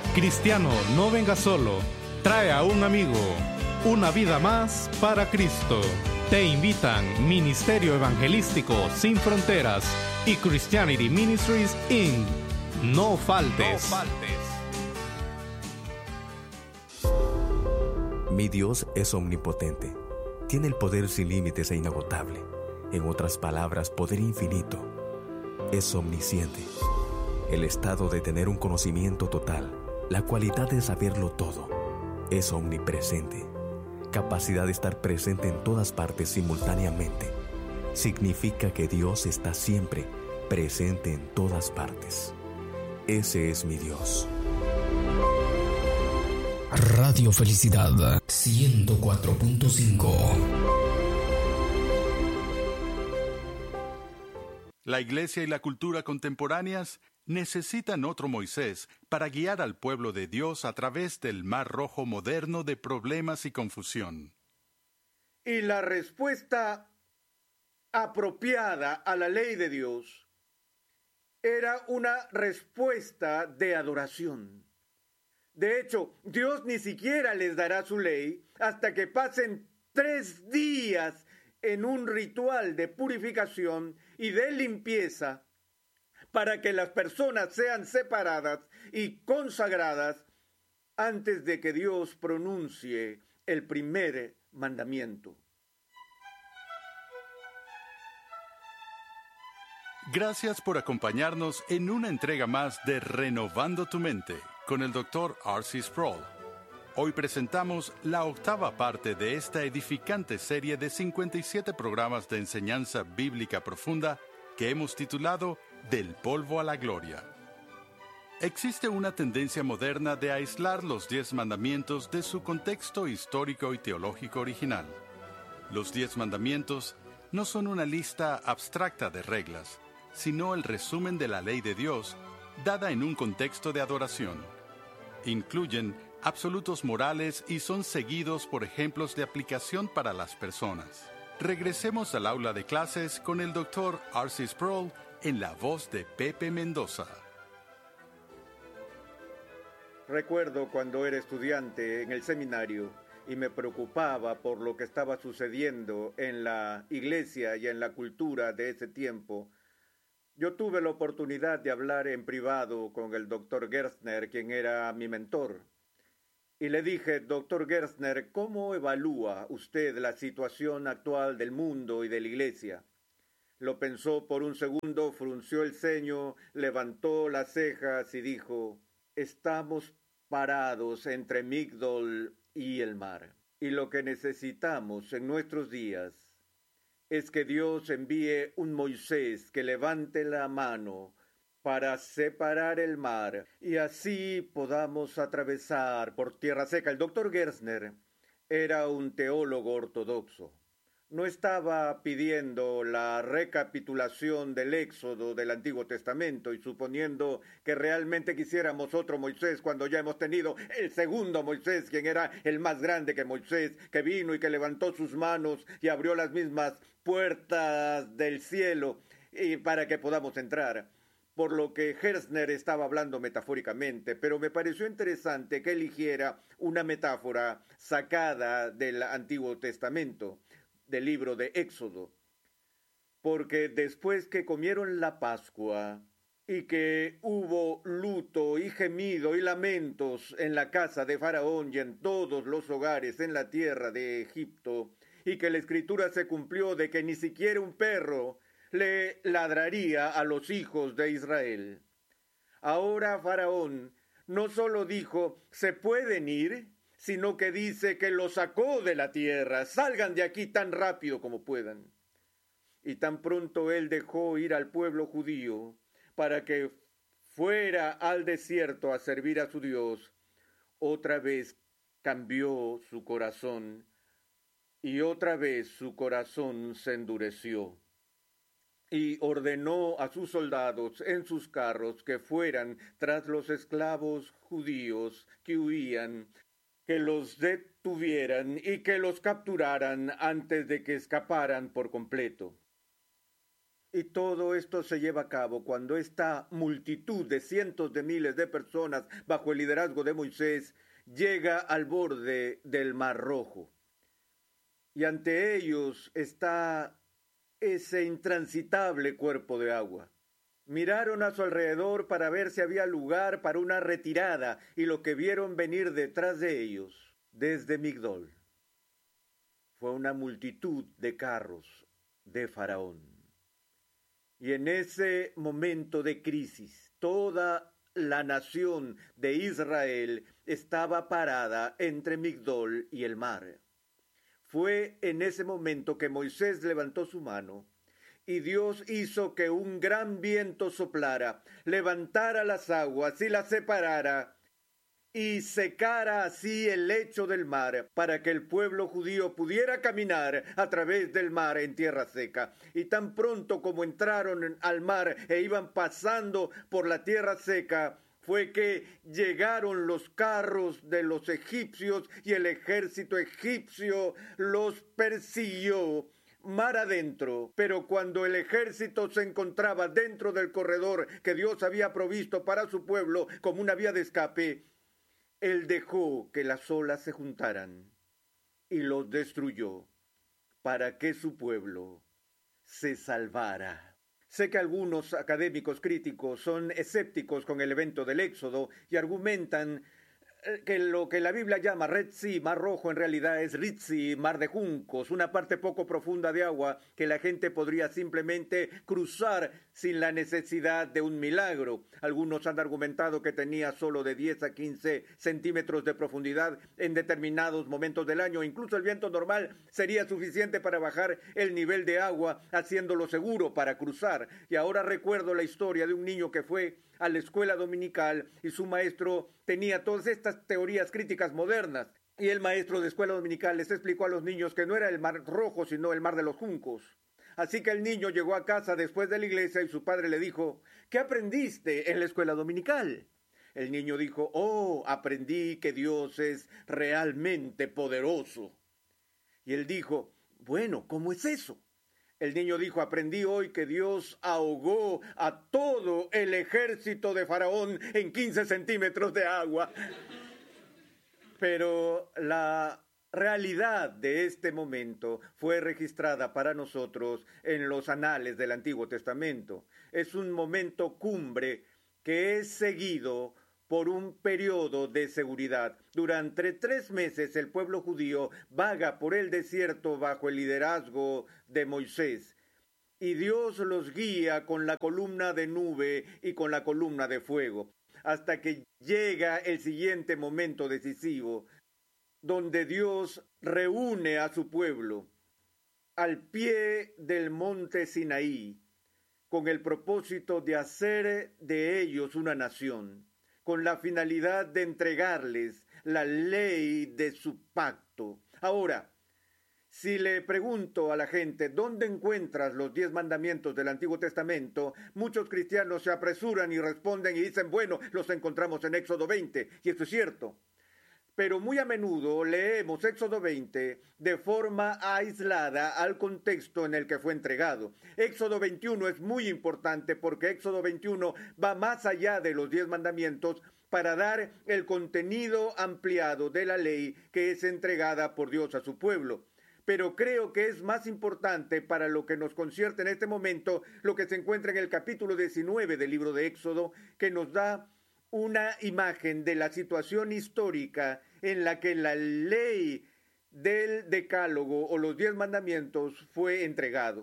Cristiano, no venga solo, trae a un amigo. Una vida más para Cristo. Te invitan Ministerio Evangelístico Sin Fronteras y Christianity Ministries Inc. No faltes. Mi Dios es omnipotente. Tiene el poder sin límites e inagotable. En otras palabras, poder infinito. Es omnisciente. El estado de tener un conocimiento total. La cualidad de saberlo todo. Es omnipresente. Capacidad de estar presente en todas partes simultáneamente. Significa que Dios está siempre presente en todas partes. Ese es mi Dios. Radio Felicidad 104.5. La iglesia y la cultura contemporáneas necesitan otro Moisés para guiar al pueblo de Dios a través del mar rojo moderno de problemas y confusión. Y la respuesta apropiada a la ley de Dios era una respuesta de adoración. De hecho, Dios ni siquiera les dará su ley hasta que pasen 3 días en un ritual de purificación y de limpieza para que las personas sean separadas y consagradas antes de que Dios pronuncie el primer mandamiento. Gracias por acompañarnos en una entrega más de Renovando tu Mente con el Dr. R.C. Sproul. Hoy presentamos la 8ª parte de esta edificante serie de 57 programas de enseñanza bíblica profunda que hemos titulado Del polvo a la gloria. Existe una tendencia moderna de aislar los 10 mandamientos de su contexto histórico y teológico original. Los 10 mandamientos no son una lista abstracta de reglas, sino el resumen de la ley de Dios dada en un contexto de adoración. Incluyen absolutos morales y son seguidos por ejemplos de aplicación para las personas. Regresemos al aula de clases con el Dr. R.C. Sproul en la voz de Pepe Mendoza. Recuerdo cuando era estudiante en el seminario y me preocupaba por lo que estaba sucediendo en la iglesia y en la cultura de ese tiempo. Yo tuve la oportunidad de hablar en privado con el Dr. Gerstner, quien era mi mentor. Y le dije, Dr. Gerstner, ¿cómo evalúa usted la situación actual del mundo y de la iglesia? Lo pensó por un segundo, frunció el ceño, levantó las cejas y dijo, estamos parados entre Migdol y el mar. Y lo que necesitamos en nuestros días es que Dios envíe un Moisés que levante la mano para separar el mar y así podamos atravesar por tierra seca. El Dr. Gerstner era un teólogo ortodoxo. No estaba pidiendo la recapitulación del Éxodo del Antiguo Testamento y suponiendo que realmente quisiéramos otro Moisés cuando ya hemos tenido el segundo Moisés, quien era el más grande que Moisés, que vino y que levantó sus manos y abrió las mismas puertas del cielo y para que podamos entrar. Por lo que Gerstner estaba hablando metafóricamente, pero me pareció interesante que eligiera una metáfora sacada del Antiguo Testamento, del libro de Éxodo, porque después que comieron la Pascua y que hubo luto y gemido y lamentos en la casa de Faraón y en todos los hogares en la tierra de Egipto, y que la escritura se cumplió de que ni siquiera un perro le ladraría a los hijos de Israel. Ahora Faraón no solo dijo, se pueden ir, sino que dice que los sacó de la tierra, salgan de aquí tan rápido como puedan. Y tan pronto él dejó ir al pueblo judío para que fuera al desierto a servir a su Dios, otra vez cambió su corazón y otra vez su corazón se endureció. Y ordenó a sus soldados en sus carros que fueran tras los esclavos judíos que huían, que los detuvieran y que los capturaran antes de que escaparan por completo. Y todo esto se lleva a cabo cuando esta multitud de cientos de miles de personas bajo el liderazgo de Moisés llega al borde del Mar Rojo. Y ante ellos está ese intransitable cuerpo de agua. Miraron a su alrededor para ver si había lugar para una retirada, y lo que vieron venir detrás de ellos, desde Migdol, fue una multitud de carros de Faraón. Y en ese momento de crisis, toda la nación de Israel estaba parada entre Migdol y el mar. Fue en ese momento que Moisés levantó su mano y Dios hizo que un gran viento soplara, levantara las aguas y las separara y secara así el lecho del mar para que el pueblo judío pudiera caminar a través del mar en tierra seca. Y tan pronto como entraron al mar e iban pasando por la tierra seca, fue que llegaron los carros de los egipcios y el ejército egipcio los persiguió mar adentro. Pero cuando el ejército se encontraba dentro del corredor que Dios había provisto para su pueblo como una vía de escape, Él dejó que las olas se juntaran y los destruyó para que su pueblo se salvara. Sé que algunos académicos críticos son escépticos con el evento del Éxodo y argumentan que lo que la Biblia llama Red Sea, Mar Rojo, en realidad es Ritzi, Mar de Juncos, una parte poco profunda de agua que la gente podría simplemente cruzar sin la necesidad de un milagro. Algunos han argumentado que tenía solo de 10 a 15 centímetros de profundidad en determinados momentos del año. Incluso el viento normal sería suficiente para bajar el nivel de agua, haciéndolo seguro para cruzar. Y ahora recuerdo la historia de un niño que fue a la escuela dominical y su maestro tenía todas estas teorías críticas modernas. Y el maestro de escuela dominical les explicó a los niños que no era el Mar Rojo, sino el Mar de los Juncos. Así que el niño llegó a casa después de la iglesia y su padre le dijo: ¿qué aprendiste en la escuela dominical? El niño dijo: oh, aprendí que Dios es realmente poderoso. Y él dijo: bueno, ¿cómo es eso? El niño dijo: aprendí hoy que Dios ahogó a todo el ejército de Faraón en 15 centímetros de agua. Pero la realidad de este momento fue registrada para nosotros en los anales del Antiguo Testamento. Es un momento cumbre que es seguido por un periodo de seguridad. Durante 3 meses el pueblo judío vaga por el desierto bajo el liderazgo de Moisés. Y Dios los guía con la columna de nube y con la columna de fuego, hasta que llega el siguiente momento decisivo, donde Dios reúne a su pueblo al pie del monte Sinaí, con el propósito de hacer de ellos una nación, con la finalidad de entregarles la ley de su pacto. Ahora, si le pregunto a la gente ¿dónde encuentras los 10 mandamientos del Antiguo Testamento?, muchos cristianos se apresuran y responden y dicen: bueno, los encontramos en Éxodo 20, y esto es cierto. Pero muy a menudo leemos Éxodo 20 de forma aislada al contexto en el que fue entregado. Éxodo 21 es muy importante porque Éxodo 21 va más allá de los 10 mandamientos para dar el contenido ampliado de la ley que es entregada por Dios a su pueblo. Pero creo que es más importante para lo que nos concierne en este momento lo que se encuentra en el capítulo 19 del libro de Éxodo, que nos da una imagen de la situación histórica en la que la ley del Decálogo o los 10 mandamientos fue entregado.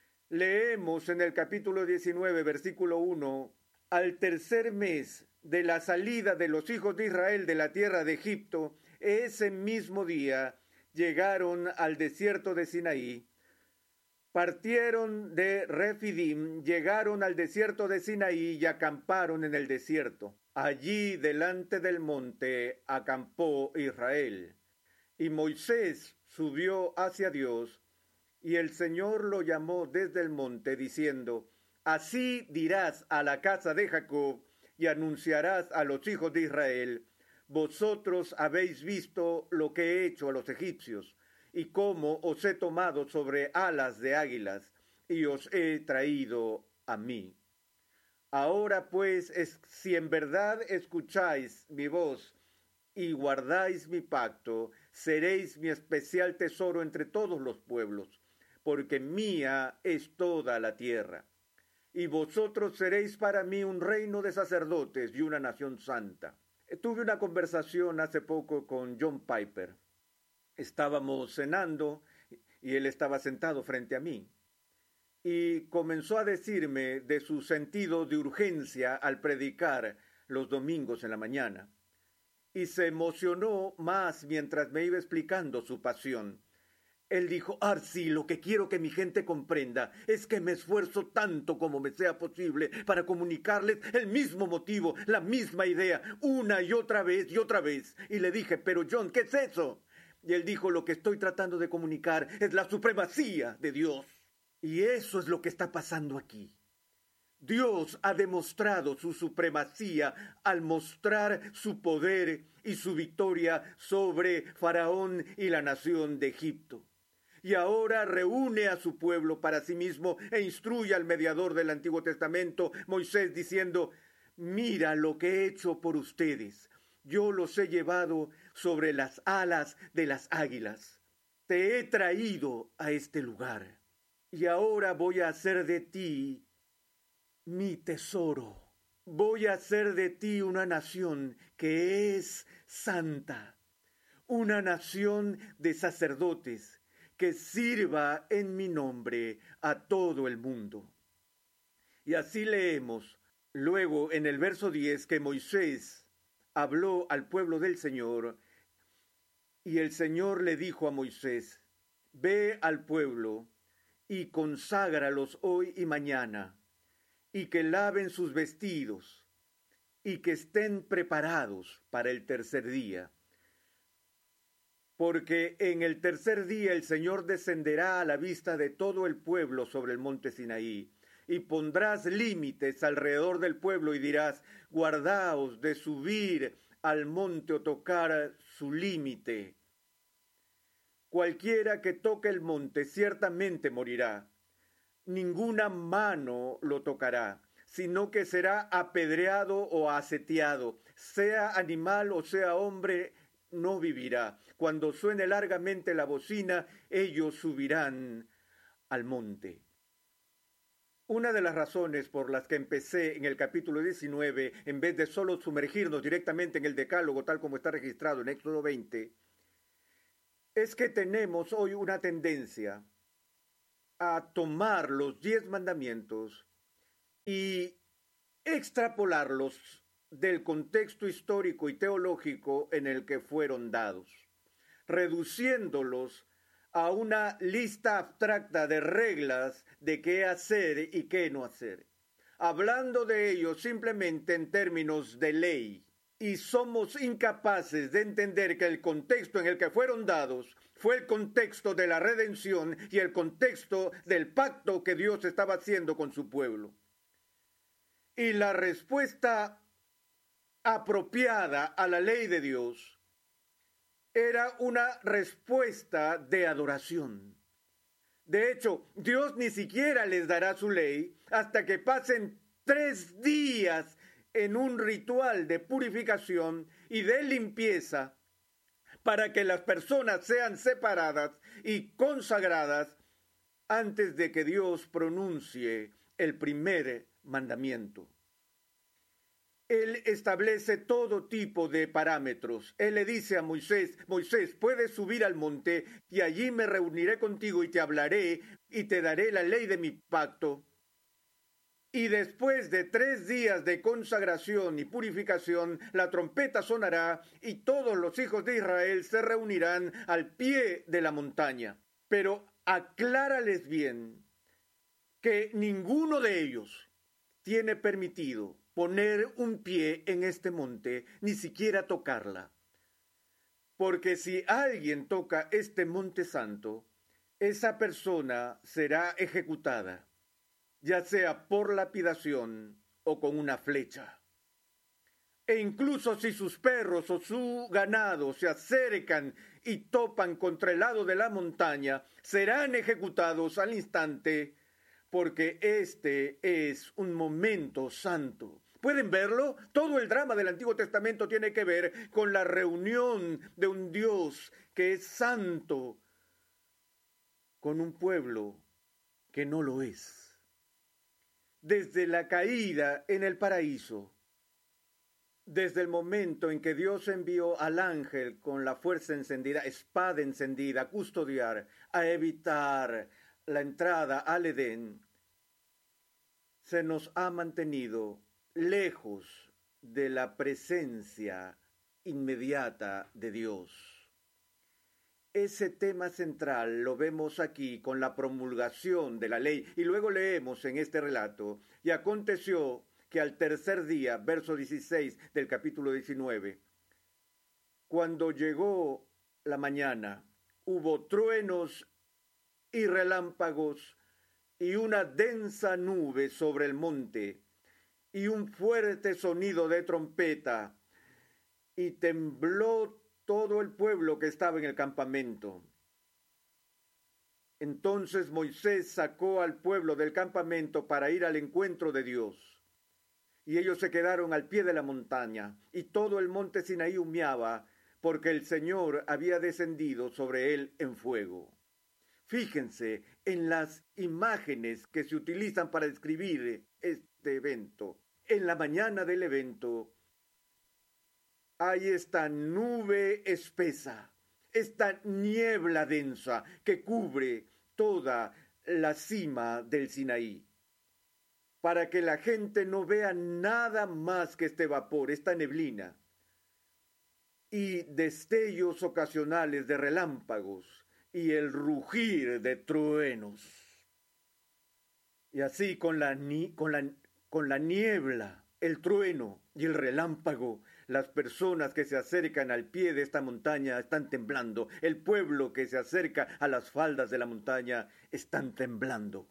Leemos en el capítulo 19, versículo 1: al tercer mes de la salida de los hijos de Israel de la tierra de Egipto, ese mismo día llegaron al desierto de Sinaí. Partieron de Refidim, llegaron al desierto de Sinaí y acamparon en el desierto. Allí, delante del monte, acampó Israel. Y Moisés subió hacia Dios, y el Señor lo llamó desde el monte, diciendo: así dirás a la casa de Jacob y anunciarás a los hijos de Israel: vosotros habéis visto lo que he hecho a los egipcios, y cómo os he tomado sobre alas de águilas. y os he traído a mí. Ahora pues, si en verdad escucháis mi voz y guardáis mi pacto, seréis mi especial tesoro entre todos los pueblos, porque mía es toda la tierra. Y vosotros seréis para mí un reino de sacerdotes y una nación santa. Tuve una conversación hace poco con John Piper. Estábamos cenando y él estaba sentado frente a mí. Y comenzó a decirme de su sentido de urgencia al predicar los domingos en la mañana. Y se emocionó más mientras me iba explicando su pasión. Él dijo: Arsi, lo que quiero que mi gente comprenda es que me esfuerzo tanto como me sea posible para comunicarles el mismo motivo, la misma idea, una y otra vez y otra vez. Y le dije: pero John, ¿qué es eso? Y él dijo: lo que estoy tratando de comunicar es la supremacía de Dios. Y eso es lo que está pasando aquí. Dios ha demostrado su supremacía al mostrar su poder y su victoria sobre Faraón y la nación de Egipto. Y ahora reúne a su pueblo para sí mismo e instruye al mediador del Antiguo Testamento, Moisés, diciendo: mira lo que he hecho por ustedes. Yo los he llevado sobre las alas de las águilas. Te he traído a este lugar. Y ahora voy a hacer de ti mi tesoro. Voy a hacer de ti una nación que es santa, una nación de sacerdotes que sirva en mi nombre a todo el mundo. Y así leemos luego en el verso 10 que Moisés habló al pueblo del Señor, y el Señor le dijo a Moisés: ve al pueblo y conságralos hoy y mañana, y que laven sus vestidos, y que estén preparados para el tercer día. Porque en el tercer día el Señor descenderá a la vista de todo el pueblo sobre el monte Sinaí, y pondrás límites alrededor del pueblo y dirás: guardaos de subir al monte o tocar su límite. Cualquiera que toque el monte ciertamente morirá. Ninguna mano lo tocará, sino que será apedreado o aseteado. Sea animal o sea hombre, no vivirá. Cuando suene largamente la bocina, ellos subirán al monte. Una de las razones por las que empecé en el capítulo 19, en vez de solo sumergirnos directamente en el Decálogo, tal como está registrado en Éxodo 20, es que tenemos hoy una tendencia a tomar los 10 mandamientos y extrapolarlos del contexto histórico y teológico en el que fueron dados, reduciéndolos a una lista abstracta de reglas de qué hacer y qué no hacer, hablando de ellos simplemente en términos de ley. Y somos incapaces de entender que el contexto en el que fueron dados fue el contexto de la redención y el contexto del pacto que Dios estaba haciendo con su pueblo. Y la respuesta apropiada a la ley de Dios era una respuesta de adoración. De hecho, Dios ni siquiera les dará su ley hasta que pasen 3 días en un ritual de purificación y de limpieza para que las personas sean separadas y consagradas antes de que Dios pronuncie el primer mandamiento. Él establece todo tipo de parámetros. Él le dice a Moisés: Moisés, puedes subir al monte y allí me reuniré contigo y te hablaré y te daré la ley de mi pacto. Y después de 3 días de consagración y purificación, la trompeta sonará y todos los hijos de Israel se reunirán al pie de la montaña. Pero aclárales bien que ninguno de ellos tiene permitido poner un pie en este monte, ni siquiera tocarla. Porque si alguien toca este monte santo, esa persona será ejecutada, ya sea por lapidación o con una flecha. E incluso si sus perros o su ganado se acercan y topan contra el lado de la montaña, serán ejecutados al instante, porque este es un momento santo. ¿Pueden verlo? Todo el drama del Antiguo Testamento tiene que ver con la reunión de un Dios que es santo con un pueblo que no lo es. Desde la caída en el paraíso, desde el momento en que Dios envió al ángel con la fuerza encendida, espada encendida, a custodiar, a evitar la entrada al Edén, se nos ha mantenido lejos de la presencia inmediata de Dios. Ese tema central lo vemos aquí con la promulgación de la ley, y luego leemos en este relato: y aconteció que al tercer día, verso 16 del capítulo 19, cuando llegó la mañana, hubo truenos y relámpagos y una densa nube sobre el monte, y un fuerte sonido de trompeta, y tembló todo el pueblo que estaba en el campamento. Entonces Moisés sacó al pueblo del campamento para ir al encuentro de Dios. Y ellos se quedaron al pie de la montaña, y todo el monte Sinaí humeaba, porque el Señor había descendido sobre él en fuego. Fíjense en las imágenes que se utilizan para describir este evento. En la mañana del evento hay esta nube espesa, esta niebla densa que cubre toda la cima del Sinaí, para que la gente no vea nada más que este vapor, esta neblina, y destellos ocasionales de relámpagos y el rugir de truenos. Y así con la niebla, el trueno y el relámpago, las personas que se acercan al pie de esta montaña están temblando. El pueblo que se acerca a las faldas de la montaña están temblando.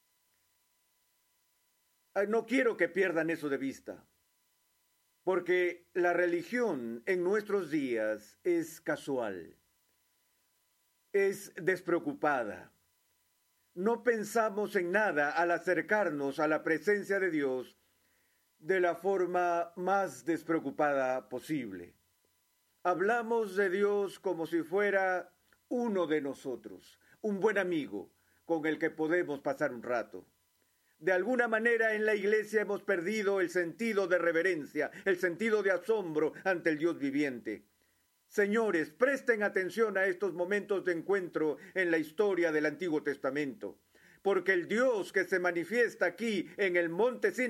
No quiero que pierdan eso de vista, porque la religión en nuestros días es casual, es despreocupada. No pensamos en nada al acercarnos a la presencia de Dios de la forma más despreocupada posible. Hablamos de Dios como si fuera uno de nosotros, un buen amigo con el que podemos pasar un rato. De alguna manera en la iglesia hemos perdido el sentido de reverencia, el sentido de asombro ante el Dios viviente. Señores, presten atención a estos momentos de encuentro en la historia del Antiguo Testamento, porque el Dios que se manifiesta aquí en el monte Sinaí